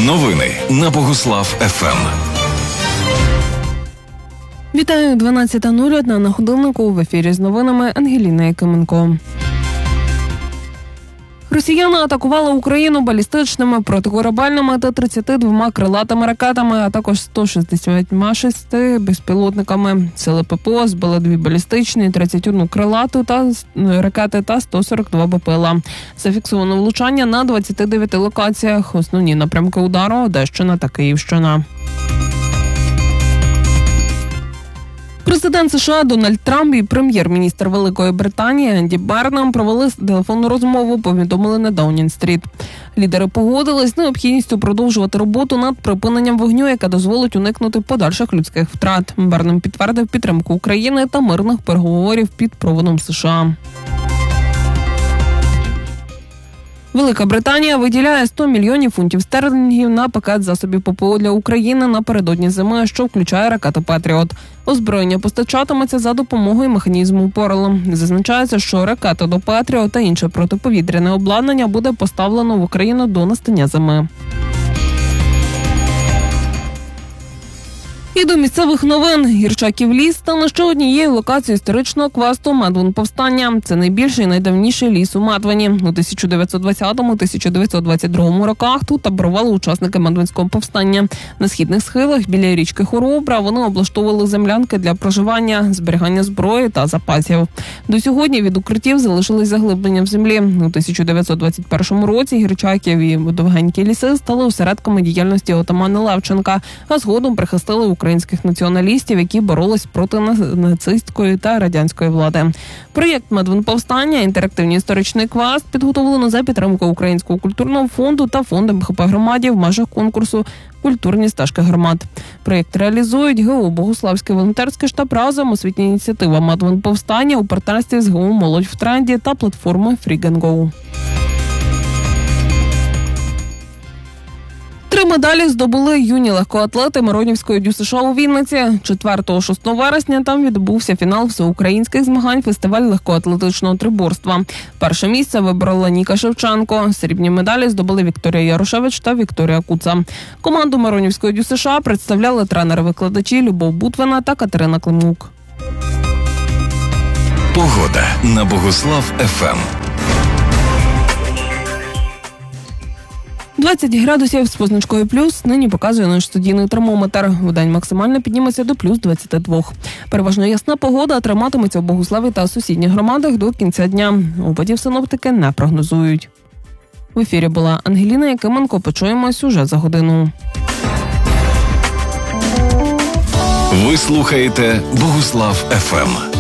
Новини на Богуслав ФМ. Вітаю, 12:01 на годиннику. В ефірі з новинами Ангеліна Якименко. Росіяни атакували Україну балістичними, протикорабельними та 32 крилатими ракетами, а також 166 безпілотниками. Сили ППО збили 2 балістичні, 31 крилату ракети та 142 БПЛА. Зафіксовано влучання на 29 локаціях. Основні напрямки удару – Одещина та Київщина. Президент США Дональд Трамп і прем'єр-міністр Великої Британії Енді Бернам провели телефонну розмову, повідомили на Даунінг-стріт. Лідери погодились з необхідністю продовжувати роботу над припиненням вогню, яка дозволить уникнути подальших людських втрат. Бернам підтвердив підтримку України та мирних переговорів під проводом США. Велика Британія виділяє 100 мільйонів фунтів стерлінгів на пакет засобів ППО для України напередодні зими, що включає ракети «Петріот». Озброєння постачатиметься за допомогою механізму «Перл». Зазначається, що ракети до «Петріот» та інше протиповітряне обладнання буде поставлено в Україну до настання зими. І до місцевих новин. Гірчаків ліс стане ще однією локацією історичного квесту «Медвин повстання». Це найбільший і найдавніший ліс у Медвині. У 1920-1922 роках тут таборували учасники Медвинського повстання. На східних схилах біля річки Хоробра вони облаштовували землянки для проживання, зберігання зброї та запасів. До сьогодні від укриттів залишились заглиблення в землі. У 1921 році Гірчаків і Довгенькі ліси стали осередками діяльності отамана Левченка, а згодом прихистили українських націоналістів, які боролись проти нацистської та радянської влади. Проєкт «Медвин повстання» – інтерактивний історичний квест, підготовлено за підтримки Українського культурного фонду та фонду МХП громаді в межах конкурсу «Культурні стежки громад». Проєкт реалізують ГО «Богуславський волонтерський штаб разом», освітня ініціатива «Медвин повстання» у партнерстві з ГО «Молодь в тренді» та платформи «Free and Go». 3 медалі здобули юні легкоатлети Миронівської ДЮСШ у Вінниці. 4-6 вересня там відбувся фінал всеукраїнських змагань фестиваль легкоатлетичного триборства. Перше місце виборола Ніка Шевченко. Срібні медалі здобули Вікторія Ярошевич та Вікторія Куца. Команду Миронівської ДЮСШ представляли тренери-викладачі Любов Бутвина та Катерина Климук. Погода на Богуслав ФМ. 20 градусів з позначкою плюс нині показує наш студійний термометр. Вдень максимально підніметься до плюс 22. Переважно ясна погода триматиметься у Богуславі та сусідніх громадах до кінця дня. Опадів синоптики не прогнозують. В ефірі була Ангеліна Якименко. Почуємось уже за годину. Ви слухаєте Богуслав ФМ.